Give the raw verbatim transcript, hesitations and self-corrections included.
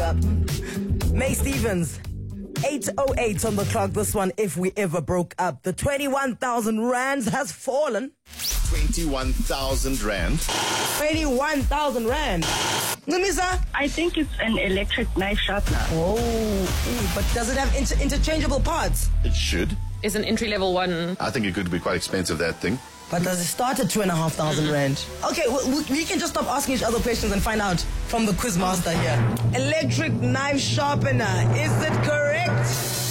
uh, May Stevens. eight oh eight on the clock. This one, if we ever broke up. The twenty-one thousand rands has fallen. twenty-one thousand rand. twenty-one thousand rand. Numisa? I think it's an electric knife sharpener. Oh, ooh, but does it have inter- interchangeable parts? It should. Is an entry level one. I think it could be quite expensive, that thing. But does it start at two and a half thousand rand? Okay, we, we can just stop asking each other questions and find out from the quiz master here. Electric knife sharpener, is it correct?